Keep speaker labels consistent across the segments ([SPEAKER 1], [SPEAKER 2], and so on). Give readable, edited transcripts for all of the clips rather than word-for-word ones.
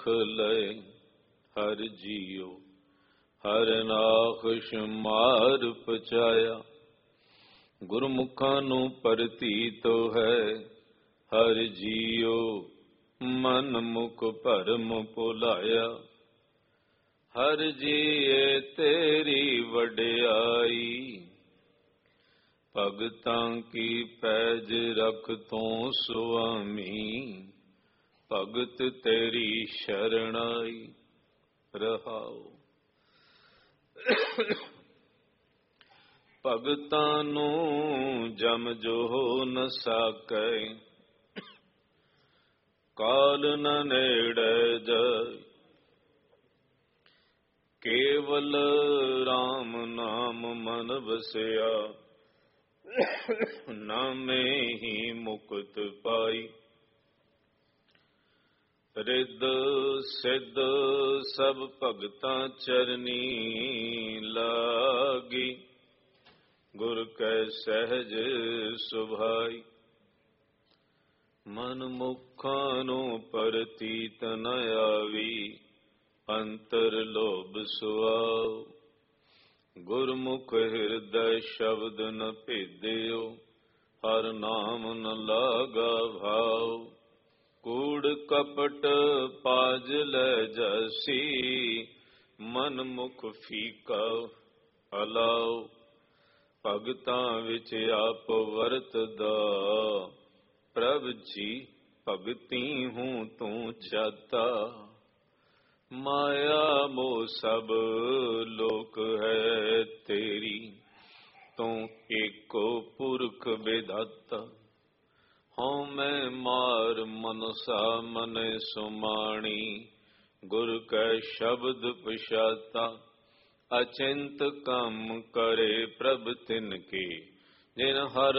[SPEAKER 1] ਲਏ ਹਰ ਜੀਓ, ਹਰ ਨਾਖਸ਼ ਮਾਰ ਪਚਾਇਆ। ਗੁਰਮੁਖਾਂ ਨੂੰ ਪ੍ਰਤੀਤ ਹੈ ਹਰ ਜੀਓ, ਮਨ ਮੁਖ ਭਰਮ ਭੁਲਾਇਆ। ਹਰ ਜੀਏ ਤੇਰੀ ਵਡਿਆਈ, ਭਗਤਾਂ ਕੀ ਪੈਜ ਰਖ ਤੂੰ ਸੁਆਮੀ। ਭਗਤ ਤੇਰੀ ਸ਼ਰਣਾਈ ਰਹਾਉ। ਭਗਤਾਂ ਨੂੰ ਜਮ ਜੋ ਨ ਸਾਕੈ, ਕਾਲ ਨ ਨੇੜੇ ਜਾਇ। ਕੇਵਲ ਰਾਮ ਨਾਮ ਮਨ ਵਸਿਆ, ਨਾਮੇ ਹੀ ਮੁਕਤ ਪਾਈ। ਰਿੱਧ ਸਿੱਧ ਸਭ ਭਗਤਾਂ ਚਰਨੀ ਲਾਗੀ, ਗੁਰ ਕੈ ਸਹਿਜ ਸੁਭਾਈ। ਮਨ ਮੁਖਾਂ ਨੂੰ ਪ੍ਰਤੀਤ ਨ ਆਵੀ, ਅੰਤਰ ਲੋਭ ਸੁਆਉ। ਗੁਰਮੁਖ ਹਿਰਦੈ ਸ਼ਬਦ ਨ ਭੇਦਿਓ, ਹਰ ਨਾਮ ਨ ਲਾਗਾ ਭਾਉ। ਕੂੜ ਕਪਟ ਪਾਜ ਲੈ ਜਾਸੀ, ਮਨ ਮੁਖ ਫੀਕਾ ਹਲਾਉ। ਭਗਤਾਂ ਵਿੱਚ ਆਪ ਵਰਤਦਾ, ਪ੍ਰਭ ਜੀ ਭਗਤੀ ਹੂੰ ਤੂੰ ਚਾਤਾ। ਮਾਇਆ ਮੋਹ ਸਭ ਲੋਕ ਹੈ ਤੇਰੀ, ਤੂੰ ਏਕੋ ਪੁਰਖ ਵਿਧਾਤਾ। ਹਉ ਮੈਂ ਮਾਰ ਮਨਸਾ ਮਨੈ ਸੁਮਾਣੀ, ਗੁਰ ਕੈ ਸ਼ਬਦ ਪਛਾਤਾ। ਅਚਿੰਤ ਕੰਮ ਕਰੇ ਪ੍ਰਭ ਤਿਨ ਕੀ, ਜਿਨ ਹਰ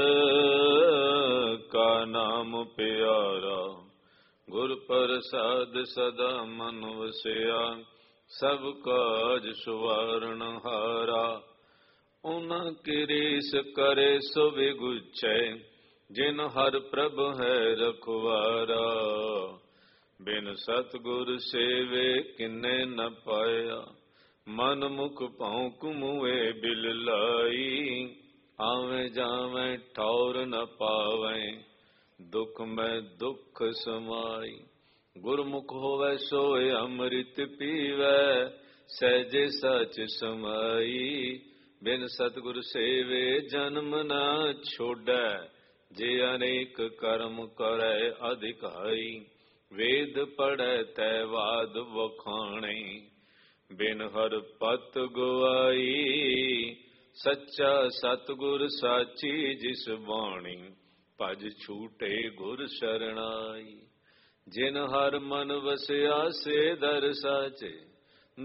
[SPEAKER 1] ਕਾ ਨਾਮ ਪਿਆਰਾ। ਗੁਰ ਪ੍ਰਸਾਦ ਸਦਾ ਮਨ ਵਸਿਆ, ਸਭ ਕਾਜ ਸੁਵਾਰਨ ਹਾਰਾ। ਉਨ ਕਿਰੀਸ ਕਰੇ ਸੋ ਵਿਗੁਚੈ, ਜਿਨ ਹਰ ਪ੍ਰਭ ਹੈ ਰਖਵਾਰਾ। ਬਿਨ ਸਤਿਗੁਰ ਸੇਵੇ ਕਿਨੈ ਨ ਪਾਇਆ, ਮਨ ਮੁਖ ਭੌਂਕ ਮੁਏ ਬਿਲ ਲਾਈ। ਆਵੇਂ ਜਾਵੇਂ ਠੌਰ ਨ ਪਾਵੈ, ਦੁਖ ਮੈਂ ਦੁਖ ਸਮਾਈ। ਗੁਰਮੁਖ ਹੋਵੈ ਸੋਇ ਅੰਮ੍ਰਿਤ ਪੀਵੈ, ਸਹਿਜੇ ਸਚ ਸਮਾਈ। ਬਿਨ ਸਤਿਗੁਰ ਸੇਵੇ ਜਨਮ ਨ ਛੋਡੈ, ਜੇ ਅਨੇਕ ਕਰਮ ਕਰੈ ਅਧਿਕਾਈ। ਵੇਦ ਪੜੈ ਤੈ ਵਾਦ ਵਖਾਣੇ, ਬਿਨ ਹਰ ਪਤ ਗਵਾਈ। ਸੱਚਾ ਸਤਿਗੁਰ ਸਾਚੀ ਜਿਸ ਬਾਣੀ, ਭਜ ਛੂਟੇ ਗੁਰ ਸ਼ਰਣਾਈ। ਜਿਨ ਹਰ ਮਨ ਵਸਿਆ ਸੇ ਦਰ ਸਾਚੇ,